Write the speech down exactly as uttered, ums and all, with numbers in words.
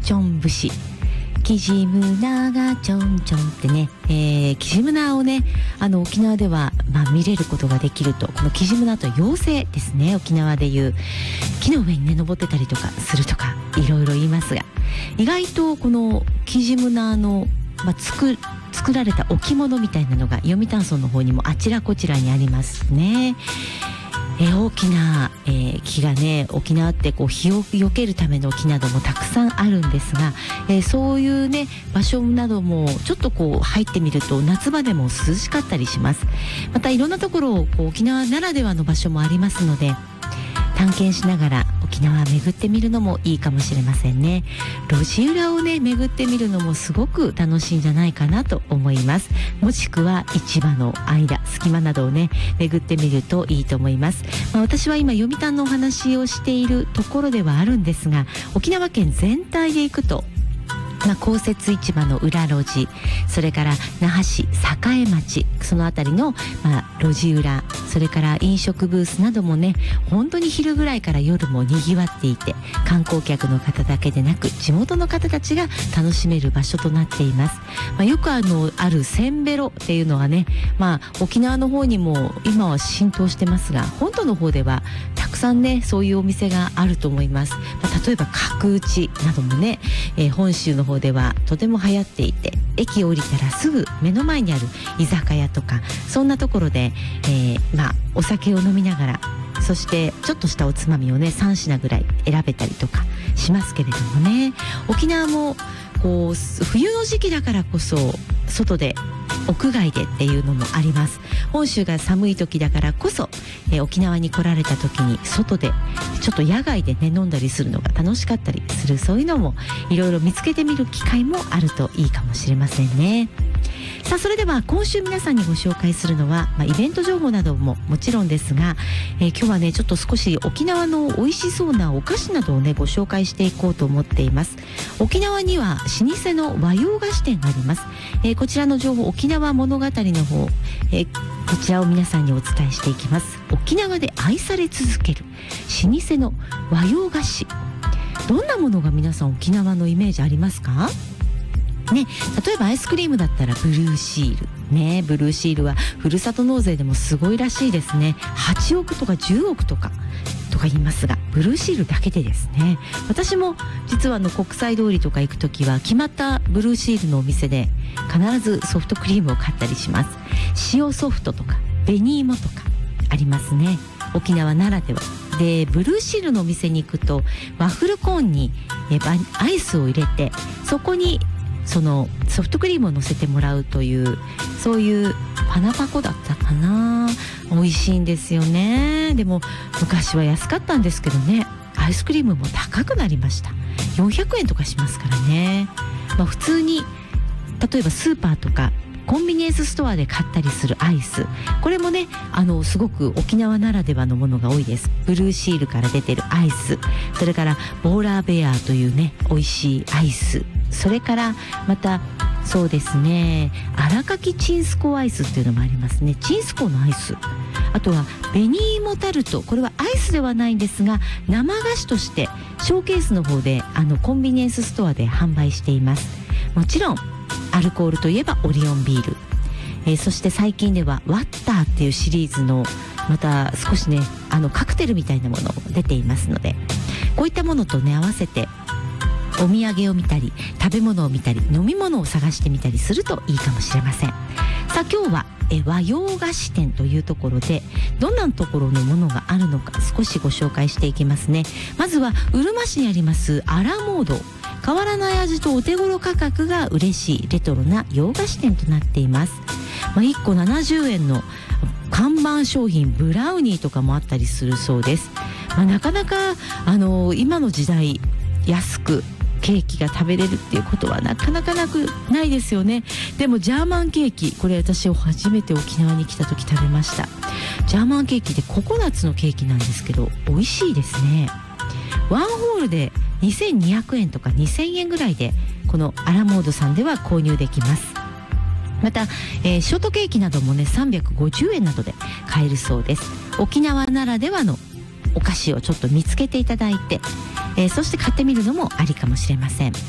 ちょん節、キジムナがちょんちょんってね、えー、キジムナをね、あの沖縄では、まあ、見れることができると。このキジムナと妖精ですね、沖縄でいう木の上にね登ってたりとかするとかいろいろ言いますが、意外とこのキジムナの、まあ、作作られた置物みたいなのが読谷村の方にもあちらこちらにありますね。えー、大きな、えー、木がね、沖縄ってこう日を避けるための木などもたくさんあるんですが、えー、そういうね場所などもちょっとこう入ってみると夏場でも涼しかったりします。またいろんなところをこう沖縄ならではの場所もありますので、探検しながら沖縄巡ってみるのもいいかもしれませんね。路地裏をね巡ってみるのもすごく楽しいんじゃないかなと思います。もしくは市場の間、隙間などをね巡ってみるといいと思います。まあ、私は今読谷のお話をしているところではあるんですが、沖縄県全体で行くと、まあ、公設市場の裏路地、それから那覇市栄町、そのあたりの、まあ、路地裏、それから飲食ブースなどもね、本当に昼ぐらいから夜も賑わっていて、観光客の方だけでなく地元の方たちが楽しめる場所となっています。まあ、よくあのあるせんべろっていうのはね、まあ、沖縄の方にも今は浸透してますが、本土の方ではたくさんねそういうお店があると思います。まあ、例えば角打ちなどもね、えー、本州の方ではとても流行っていて、駅降りたらすぐ目の前にある居酒屋とか、そんなところで、えー、まあお酒を飲みながら、そしてちょっとしたおつまみをねさん品ぐらい選べたりとかしますけれどもね、沖縄もこう冬の時期だからこそ外で屋外でっていうのもあります。本州が寒い時だからこそ、えー、沖縄に来られた時に外でちょっと野外でね飲んだりするのが楽しかったりする、そういうのもいろいろ見つけてみる機会もあるといいかもしれませんね。さあ、それでは今週皆さんにご紹介するのは、まあ、イベント情報などももちろんですが、えー、今日はねちょっと少し沖縄の美味しそうなお菓子などをねご紹介していこうと思っています。沖縄には老舗の和洋菓子店があります。えー、こちらの情報、沖縄物語の方、えー、こちらを皆さんにお伝えしていきます。沖縄で愛され続ける老舗の和洋菓子、どんなものが皆さん沖縄のイメージありますかね。例えばアイスクリームだったらブルーシールね、ブルーシールはふるさと納税でもすごいらしいですね。はちおくとかじゅうおくとかとか言いますが、ブルーシールだけでですね、私も実はあの国際通りとか行くときは決まったブルーシールのお店で必ずソフトクリームを買ったりします。塩ソフトとか紅芋とかありますね、沖縄ならではで。ブルーシールのお店に行くとワッフルコーンにえアイスを入れて、そこにそのソフトクリームを乗せてもらうという、そういうパナパコだったかな。美味しいんですよね。でも昔は安かったんですけどね、アイスクリームも高くなりました。よんひゃくえんとかしますからね。まあ、普通に例えばスーパーとかコンビニエンスストアで買ったりするアイス、これもねあのすごく沖縄ならではのものが多いです。ブルーシールから出てるアイス、それからボーラーベアというね美味しいアイス、それからまたそうですね、荒垣チンスコアイスっていうのもありますね。チンスコのアイス、あとは紅芋タルト、これはアイスではないんですが生菓子としてショーケースの方であのコンビニエンスストアで販売しています。もちろんアルコールといえばオリオンビール、えー、そして最近ではワッターっていうシリーズのまた少しねあのカクテルみたいなものも出ていますので、こういったものとね合わせてお土産を見たり食べ物を見たり飲み物を探してみたりするといいかもしれません。さあ、今日はえ和洋菓子店というところでどんなところのものがあるのか少しご紹介していきますね。まずはうるま市にありますアラモード、変わらない味とお手頃価格が嬉しいレトロな洋菓子店となっています。まあ、いっこななじゅうえんの看板商品ブラウニーとかもあったりするそうです。まあ、なかなかあの今の時代安くケーキが食べれるっていうことはなかなかなくないですよね。でもジャーマンケーキ、これ私初めて沖縄に来た時食べました。ジャーマンケーキでココナッツのケーキなんですけど美味しいですね。ワンホールでにせんにひゃくえんとかにせんえんぐらいでこのアラモードさんでは購入できます。また、えー、ショートケーキなどもねさんびゃくごじゅうえんなどで買えるそうです。沖縄ならではのお菓子をちょっと見つけていただいて、えー、そして買ってみるのもありかもしれません。